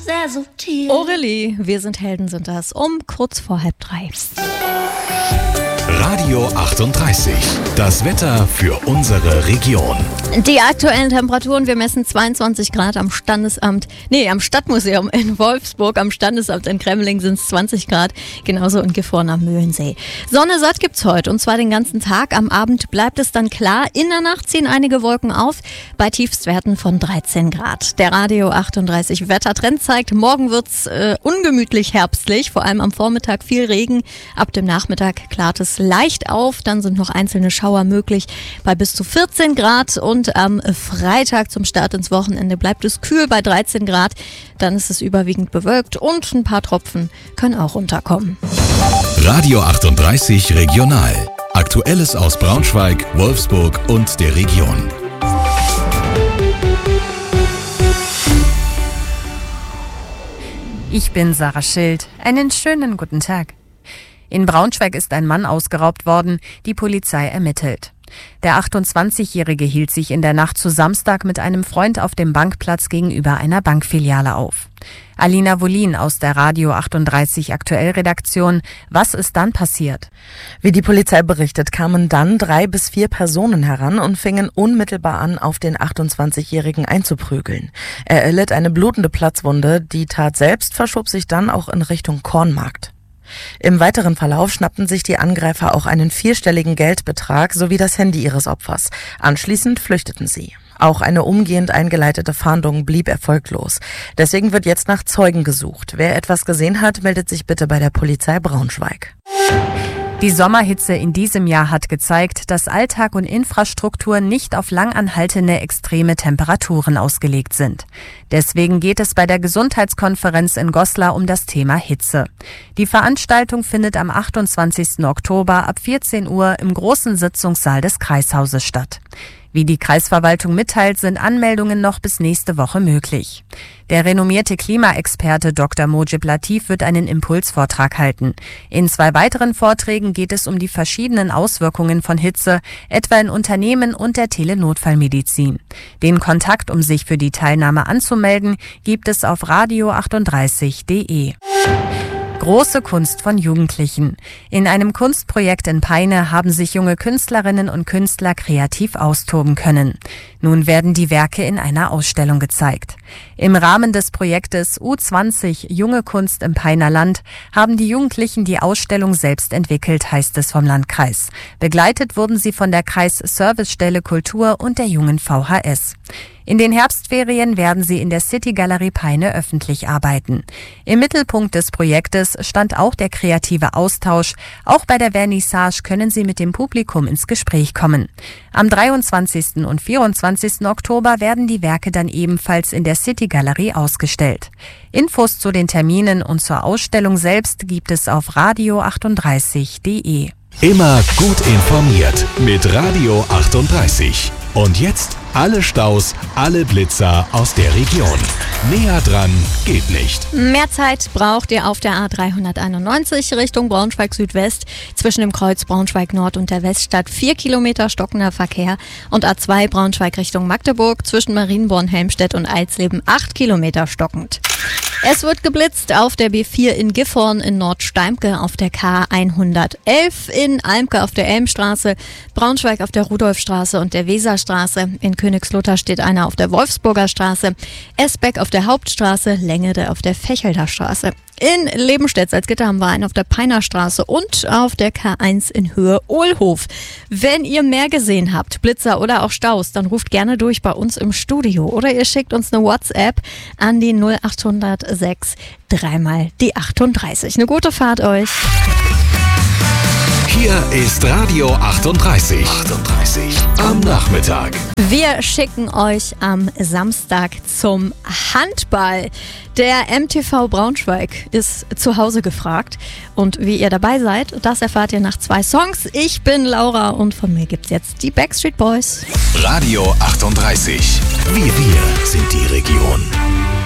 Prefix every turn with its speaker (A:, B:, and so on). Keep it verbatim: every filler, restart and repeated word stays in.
A: Sehr subtil.
B: Aurelie, wir sind Helden sind das, um kurz vor halb drei.
C: Radio achtunddreißig, das Wetter für unsere Region.
B: Die aktuellen Temperaturen, wir messen zweiundzwanzig Grad am Standesamt, nee, am Stadtmuseum in Wolfsburg, am Standesamt in Kremling sind es zwanzig Grad, genauso in Gifhorn am Mühlensee. Sonne satt gibt's heute und zwar den ganzen Tag, am Abend bleibt es dann klar, in der Nacht ziehen einige Wolken auf, bei Tiefstwerten von dreizehn Grad. Der Radio achtunddreißig Wettertrend zeigt, morgen wird's äh, ungemütlich herbstlich, vor allem am Vormittag viel Regen, ab dem Nachmittag klart es leicht auf, dann sind noch einzelne Schauer möglich bei bis zu vierzehn Grad und am Freitag zum Start ins Wochenende bleibt es kühl bei dreizehn Grad, dann ist es überwiegend bewölkt und ein paar Tropfen können auch runterkommen.
C: Radio achtunddreißig Regional. Aktuelles aus Braunschweig, Wolfsburg und der Region.
D: Ich bin Sarah Schild. Einen schönen guten Tag. In Braunschweig ist ein Mann ausgeraubt worden, die Polizei ermittelt. Der achtundzwanzigjährige hielt sich in der Nacht zu Samstag mit einem Freund auf dem Bankplatz gegenüber einer Bankfiliale auf. Alina Wolin aus der Radio achtunddreißig Aktuell-Redaktion. Was ist dann passiert?
E: Wie die Polizei berichtet, kamen dann drei bis vier Personen heran und fingen unmittelbar an, auf den achtundzwanzigjährigen einzuprügeln. Er erlitt eine blutende Platzwunde, die Tat selbst verschob sich dann auch in Richtung Kornmarkt. Im weiteren Verlauf schnappten sich die Angreifer auch einen vierstelligen Geldbetrag sowie das Handy ihres Opfers. Anschließend flüchteten sie. Auch eine umgehend eingeleitete Fahndung blieb erfolglos. Deswegen wird jetzt nach Zeugen gesucht. Wer etwas gesehen hat, meldet sich bitte bei der Polizei Braunschweig.
D: Die Sommerhitze in diesem Jahr hat gezeigt, dass Alltag und Infrastruktur nicht auf langanhaltende extreme Temperaturen ausgelegt sind. Deswegen geht es bei der Gesundheitskonferenz in Goslar um das Thema Hitze. Die Veranstaltung findet am achtundzwanzigsten Oktober ab vierzehn Uhr im großen Sitzungssaal des Kreishauses statt. Wie die Kreisverwaltung mitteilt, sind Anmeldungen noch bis nächste Woche möglich. Der renommierte Klimaexperte Doktor Mojib Latif wird einen Impulsvortrag halten. In zwei weiteren Vorträgen geht es um die verschiedenen Auswirkungen von Hitze, etwa in Unternehmen und der Telenotfallmedizin. Den Kontakt, um sich für die Teilnahme anzumelden, gibt es auf radio achtunddreißig punkt de. Große Kunst von Jugendlichen. In einem Kunstprojekt in Peine haben sich junge Künstlerinnen und Künstler kreativ austoben können. Nun werden die Werke in einer Ausstellung gezeigt. Im Rahmen des Projektes U zwanzig Junge Kunst im Peiner Land haben die Jugendlichen die Ausstellung selbst entwickelt, heißt es vom Landkreis. Begleitet wurden sie von der Kreisservicestelle Kultur und der jungen V H S. In den Herbstferien werden sie in der City Galerie Peine öffentlich arbeiten. Im Mittelpunkt des Projektes stand auch der kreative Austausch. Auch bei der Vernissage können sie mit dem Publikum ins Gespräch kommen. Am dreiundzwanzigsten und vierundzwanzigsten Oktober werden die Werke dann ebenfalls in der City Galerie ausgestellt. Infos zu den Terminen und zur Ausstellung selbst gibt es auf radio achtunddreißig punkt de.
C: Immer gut informiert mit Radio achtunddreißig. Und jetzt alle Staus, alle Blitzer aus der Region. Näher dran geht nicht.
B: Mehr Zeit braucht ihr auf der A dreihunderteinundneunzig Richtung Braunschweig Südwest. Zwischen dem Kreuz Braunschweig Nord und der Weststadt vier Kilometer stockender Verkehr. Und A zwei Braunschweig Richtung Magdeburg zwischen Marienborn, Helmstedt und Alsleben acht Kilometer stockend. Es wird geblitzt auf der B vier in Gifhorn, in Nordsteimke auf der K hundertelf, in Almke auf der Elmstraße, Braunschweig auf der Rudolfstraße und der Weserstraße. In Königslutter steht einer auf der Wolfsburger Straße, Esbeck auf der Hauptstraße, Längede auf der Fechelder Straße. In Lebenstedt-Salzgitter haben wir einen auf der Peiner Straße und auf der K eins in Höhe Ohlhof. Wenn ihr mehr gesehen habt, Blitzer oder auch Staus, dann ruft gerne durch bei uns im Studio oder ihr schickt uns eine WhatsApp an die null acht null null sechs dreimal die achtunddreißig. Eine gute Fahrt euch.
C: Hier ist Radio achtunddreißig. achtunddreißig am Nachmittag.
B: Wir schicken euch am Samstag zum Handball. Der M T V Braunschweig ist zu Hause gefragt. Und wie ihr dabei seid, das erfahrt ihr nach zwei Songs. Ich bin Laura und von mir gibt's jetzt die Backstreet Boys.
C: Radio achtunddreißig. Wir, wir sind die Region.